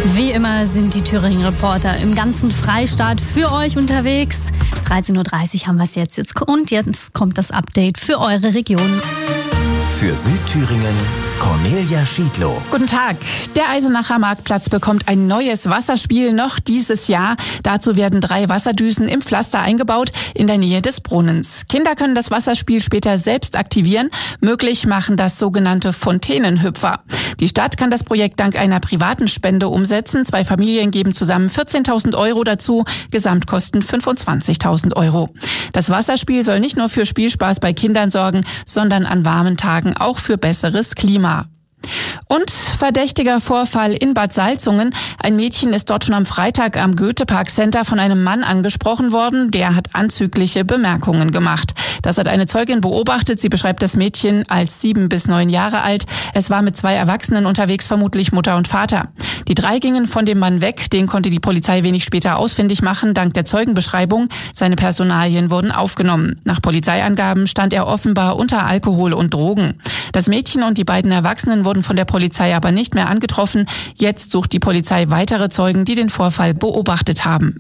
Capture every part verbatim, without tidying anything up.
Wie immer sind die Thüringen-Reporter im ganzen Freistaat für euch unterwegs. dreizehn Uhr dreißig haben wir es jetzt. jetzt. Und jetzt kommt das Update für eure Region. Für Südthüringen, Cornelia Schiedlow. Guten Tag. Der Eisenacher Marktplatz bekommt ein neues Wasserspiel noch dieses Jahr. Dazu werden drei Wasserdüsen im Pflaster eingebaut in der Nähe des Brunnens. Kinder können das Wasserspiel später selbst aktivieren. Möglich machen das sogenannte Fontänenhüpfer. Die Stadt kann das Projekt dank einer privaten Spende umsetzen. Zwei Familien geben zusammen vierzehntausend Euro dazu, Gesamtkosten fünfundzwanzigtausend Euro. Das Wasserspiel soll nicht nur für Spielspaß bei Kindern sorgen, sondern an warmen Tagen auch für besseres Klima. Und verdächtiger Vorfall in Bad Salzungen. Ein Mädchen ist dort schon am Freitag am Goethe-Park Center von einem Mann angesprochen worden. Der hat anzügliche Bemerkungen gemacht. Das hat eine Zeugin beobachtet. Sie beschreibt das Mädchen als sieben bis neun Jahre alt. Es war mit zwei Erwachsenen unterwegs, vermutlich Mutter und Vater. Die drei gingen von dem Mann weg. Den konnte die Polizei wenig später ausfindig machen, dank der Zeugenbeschreibung. Seine Personalien wurden aufgenommen. Nach Polizeiangaben stand er offenbar unter Alkohol und Drogen. Das Mädchen und die beiden Erwachsenen wurden von der Polizei aber nicht mehr angetroffen. Jetzt sucht die Polizei weitere Zeugen, die den Vorfall beobachtet haben.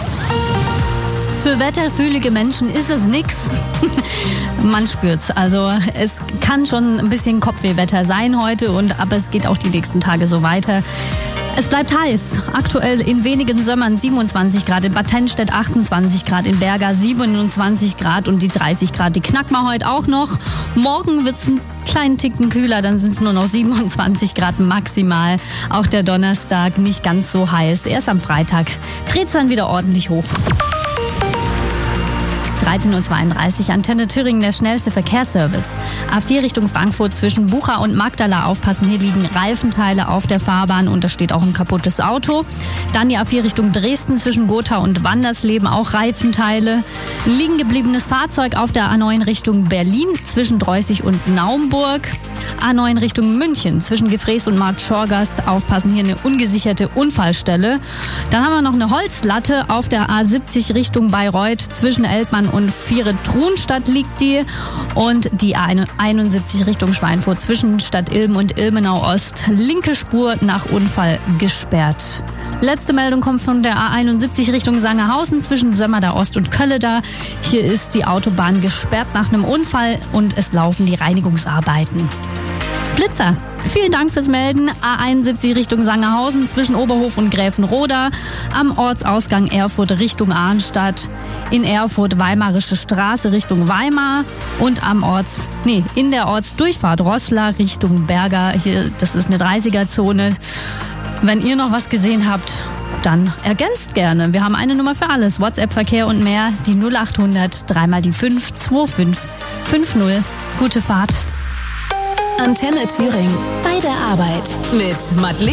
Für wetterfühlige Menschen ist es nix. Man spürt's. Also es kann schon ein bisschen Kopfwehwetter sein heute, und aber es geht auch die nächsten Tage so weiter. Es bleibt heiß. Aktuell in wenigen Sömmern siebenundzwanzig Grad, in Bad Tennstedt achtundzwanzig Grad, in Berga siebenundzwanzig Grad und die dreißig Grad, die knacken wir heute auch noch. Morgen wird's einen kleinen Ticken kühler, dann sind es nur noch siebenundzwanzig Grad maximal. Auch der Donnerstag nicht ganz so heiß. Erst am Freitag dreht's dann wieder ordentlich hoch. dreizehn Uhr zweiunddreißig, Antenne Thüringen, der schnellste Verkehrsservice. A vier Richtung Frankfurt zwischen Bucha und Magdala aufpassen. Hier liegen Reifenteile auf der Fahrbahn und da steht auch ein kaputtes Auto. Dann die A vier Richtung Dresden zwischen Gotha und Wandersleben, auch Reifenteile. Liegen gebliebenes Fahrzeug auf der A neun Richtung Berlin zwischen Dreußig und Naumburg. A neun Richtung München zwischen Gefrees und Markt Schorgast, aufpassen, hier eine ungesicherte Unfallstelle. Dann haben wir noch eine Holzlatte auf der A siebzig Richtung Bayreuth zwischen Eltmann und Viere-Trunstadt liegt die, und die A einundsiebzig Richtung Schweinfurt zwischen Stadt Ilm und Ilmenau Ost, linke Spur nach Unfall gesperrt. Letzte Meldung kommt von der A einundsiebzig Richtung Sangerhausen zwischen Sömmerda Ost und Kölleda. Hier ist die Autobahn gesperrt nach einem Unfall und es laufen die Reinigungsarbeiten. Blitzer. Vielen Dank fürs Melden. A einundsiebzig Richtung Sangerhausen zwischen Oberhof und Gräfenroda. Am Ortsausgang Erfurt Richtung Arnstadt. In Erfurt Weimarische Straße Richtung Weimar. Und am Orts, nee, in der Ortsdurchfahrt Roßla Richtung Berga. Hier, das ist eine dreißiger-Zone. Wenn ihr noch was gesehen habt, dann ergänzt gerne. Wir haben eine Nummer für alles. WhatsApp-Verkehr und mehr. Die null achthundert, dreimal die fünf, zwei fünf fünf null. Gute Fahrt. Antenne Thüringen. Bei der Arbeit. Mit Madeleine.